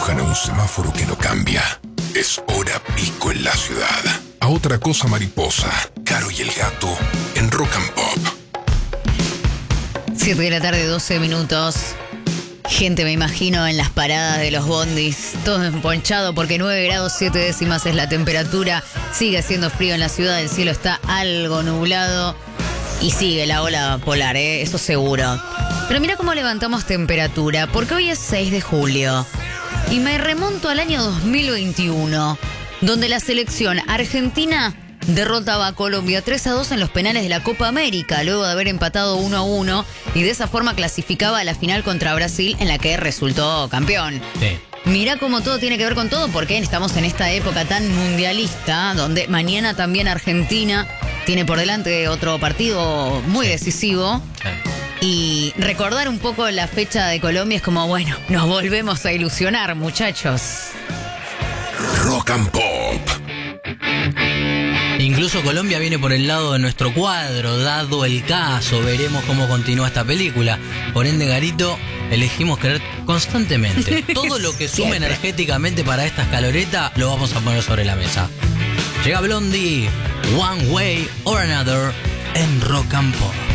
empujan a un semáforo que no cambia. Es hora pico en la ciudad. A otra cosa mariposa, Caro y el gato en Rock and Pop. 7 de la tarde, 12 minutos. Gente, me imagino, en las paradas de los bondis, todo emponchado porque 9 grados 7 décimas es la temperatura. Sigue haciendo frío en la ciudad, el cielo está algo nublado y sigue la ola polar, eso seguro. Pero mira cómo levantamos temperatura, porque hoy es 6 de julio y me remonto al año 2021, donde la selección argentina derrotaba a Colombia 3-2 en los penales de la Copa América, luego de haber empatado 1-1 y de esa forma clasificaba a la final contra Brasil, en la que resultó campeón. Sí. Mirá cómo todo tiene que ver con todo, porque estamos en esta época tan mundialista, donde mañana también Argentina tiene por delante otro partido muy decisivo. Sí. Y recordar un poco la fecha de Colombia es como, bueno, nos volvemos a ilusionar, muchachos. Rock and Pop. Incluso Colombia viene por el lado de nuestro cuadro, dado el caso, veremos cómo continúa esta película. Por ende, Garito, elegimos creer constantemente. Todo lo que sume energéticamente para esta escaloreta lo vamos a poner sobre la mesa. Llega Blondie, One Way or Another en Rock and Pop.